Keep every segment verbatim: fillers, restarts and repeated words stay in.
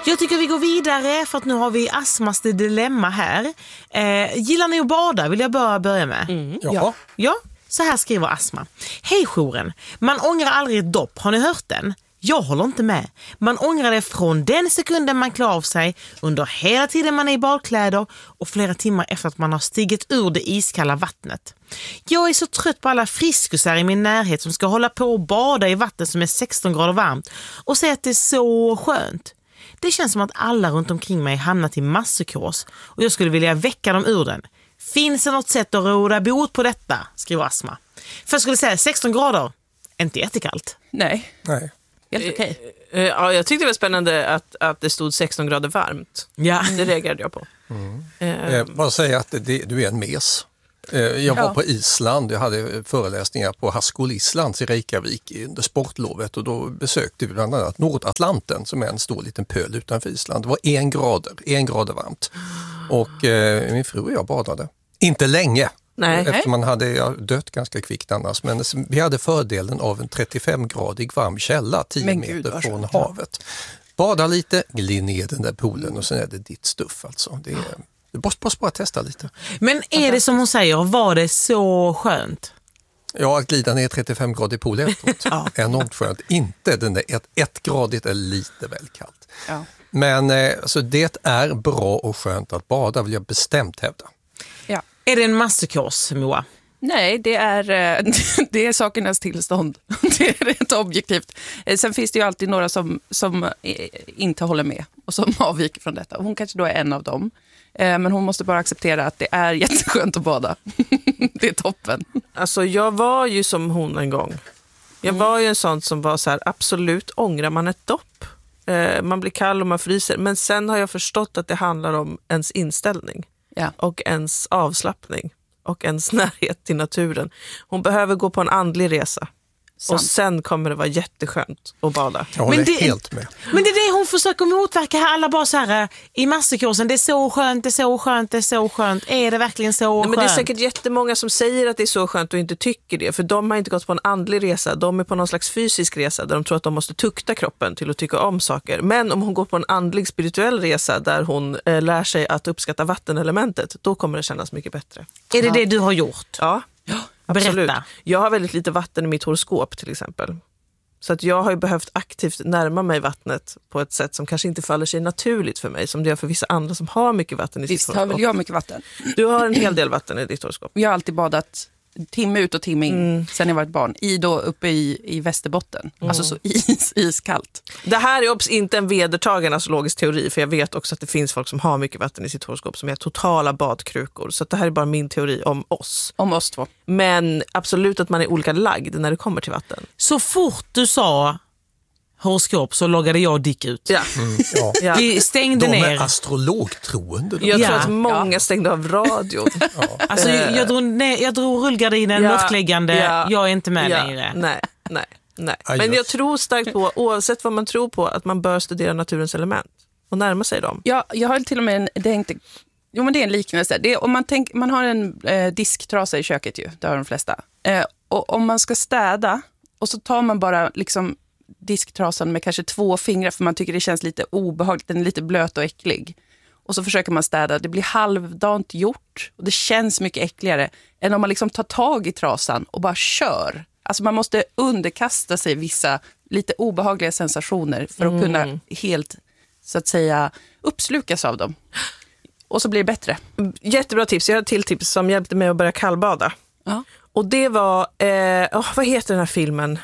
Jag tycker vi går vidare för att nu har vi Asmas dilemma här. Eh, gillar ni att bada? Vill jag bara börja med? Mm. Ja. Ja, så här skriver Asma. Hej jouren, man ångrar aldrig ett dopp. Har ni hört den? Jag håller inte med. Man ångrar det från den sekunden man klarar av sig, under hela tiden man är i badkläder och flera timmar efter att man har stigit ur det iskalla vattnet. Jag är så trött på alla friskusar i min närhet som ska hålla på och bada i vatten som är sexton grader varmt och säga att det är så skönt. Det känns som att alla runt omkring mig hamnat i masspsykos och jag skulle vilja väcka dem ur den. Finns det något sätt att råda bot på detta? Skriver Asma. För jag skulle säga sexton grader, inte jättekallt. Nej. Nej. Helt okej. Okay. Ja, jag tyckte det var spännande att, att det stod sexton grader varmt. Ja. Det reagerade jag på. Mm. Uh. Eh, bara säga att det, du är en mes. Eh, jag var ja. på Island, jag hade föreläsningar på Haskell Islands i Reykjavik under sportlovet och då besökte vi bland annat Nordatlanten som är en stor liten pöl utanför Island. Det var en grader, en grader varmt. Och eh, min fru och jag badade. Inte länge. Nej. Efter man hade ja, dött ganska kvickt annars. Men vi hade fördelen av en trettiofemgradig varm källa tio Men meter Gud, från skönt. havet. Bada lite, glid ner den där poolen och sen är det ditt stuff alltså. Det är, du måste bara, bara testa lite. Men är det som hon säger, var det så skönt? Ja, att glida ner trettiofem grader i pool efteråt. Ja. Enormt skönt. Inte den där ett, ett gradigt är lite väl kallt. Ja. Men eh, alltså, det är bra och skönt att bada vill jag bestämt hävda. Ja. Är det en masspsykos, Moa? Nej, det är, det är sakernas tillstånd. Det är rätt objektivt. Sen finns det ju alltid några som, som inte håller med och som avviker från detta. Hon kanske då är en av dem. Men hon måste bara acceptera att det är jätteskönt att bada. Det är toppen. Alltså jag var ju som hon en gång. Jag var ju en sån som var så här, absolut ångrar man ett dopp. Man blir kall och man fryser. Men sen har jag förstått att det handlar om ens inställning. Ja. Och ens avslappning. Och ens närhet till naturen. Hon behöver gå på en andlig resa. Sant. Och sen kommer det vara jätteskönt att bada. Jag håller Men det- helt med. Men det är det hon försöker motverka här. Alla bara så här i masspsykosen. Det är så skönt, det är så skönt, det är så skönt. Är det verkligen så Nej, skönt? men det är säkert jättemånga som säger att det är så skönt och inte tycker det. För de har inte gått på en andlig resa. De är på någon slags fysisk resa där de tror att de måste tukta kroppen till att tycka om saker. Men om hon går på en andlig spirituell resa där hon eh, lär sig att uppskatta vattenelementet, då kommer det kännas mycket bättre. Är det det du har gjort? Ja, absolut. Berätta. Jag har väldigt lite vatten i mitt horoskop till exempel. Så att jag har ju behövt aktivt närma mig vattnet på ett sätt som kanske inte faller sig naturligt för mig, som det gör för vissa andra som har mycket vatten i sitt Visst har horoskop. väl jag mycket vatten. Du har en hel del vatten i ditt horoskop. Jag har alltid badat timme ut och timme in Mm. sen jag var ett barn. I då uppe i, i Västerbotten. Alltså så is, iskallt. Det här är obs inte en vedertagen astrologisk teori, för jag vet också att det finns folk som har mycket vatten i sitt horoskop som är totala badkrukor. Så att det här är bara min teori om oss. Om oss två. Men absolut att man är olika lagd när det kommer till vatten. Så fort du sa horoskop så loggade jag dick ut. Ja. Mm, ja. Ja. Vi stängde De är ner. astrologtroende. då. Jag tror Ja. att många stängde av radion. Alltså, jag, jag, drog ner, jag drog rullgardinen, Ja, mörkläggande. ja, jag är inte med ja, längre. Nej, nej, nej. Aj, Men jag just. tror starkt på, oavsett vad man tror på, att man bör studera naturens element och närma sig dem. Ja, jag har till och med en, det är inte, jo men det är en liknelse. Det är, om man, tänk, man har en eh, disktrasa i köket ju, det har de flesta. Eh, och om man ska städa och så tar man bara liksom disktrasan med kanske två fingrar för man tycker det känns lite obehagligt, den är lite blöt och äcklig. Och så försöker man städa, det blir halvdant gjort och det känns mycket äckligare än om man liksom tar tag i trasan och bara kör. Alltså man måste underkasta sig vissa lite obehagliga sensationer för att Mm. kunna helt, så att säga, uppslukas av dem. Och så blir det bättre. Jättebra tips. Jag har ett till tips som hjälpte mig att börja kallbada. Ja. Och det var, eh, oh, vad heter den här filmen?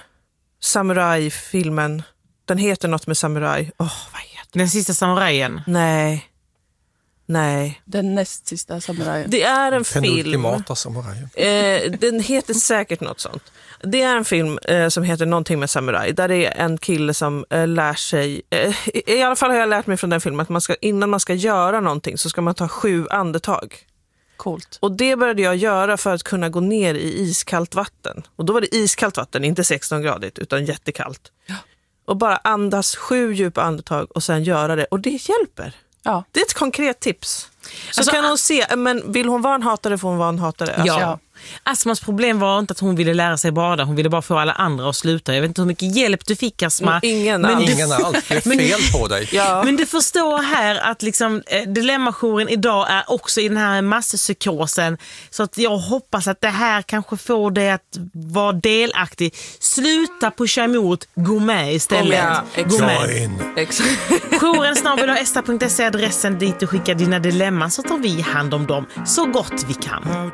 Samurai-filmen. Den heter något med samurai. Åh, oh, vad heter den? Den sista samurajen. Nej. Nej. Den näst sista samurajen. Det är en Den film. ultimata samurajen. Eh, den heter säkert något sånt. Det är en film eh, som heter någonting med samurai. Där det är en kille som eh, lär sig, eh, i alla fall har jag lärt mig från den filmen, att man ska, innan man ska göra någonting så ska man ta sju andetag. Coolt. Och det började jag göra för att kunna gå ner i iskallt vatten. Och då var det iskallt vatten, inte sexton gradigt utan jättekallt. Ja. Och bara andas sju djupa andetag och sen göra det. Och det hjälper. Ja. Det är ett konkret tips. Så Alltså, kan hon se, men vill hon vara en hatare får hon vara en hatare. Alltså, Ja. Asmas problem var inte att hon ville lära sig bada, hon ville bara få alla andra att sluta. Jag vet inte hur mycket hjälp du fick, Asma. Ingen men alls. du, Ingen alls, det är fel på dig. Ja. Men du förstår här att liksom, eh, Dilemmajouren idag är också i den här masspsykosen. Så att jag hoppas att det här kanske får dig att vara delaktig. Sluta pusha emot, gå med istället. Ja, gå med. Join. Exakt. Jouren snabel esta punkt se adressen dit du skickar dina dilemman, så tar vi hand om dem så gott vi kan.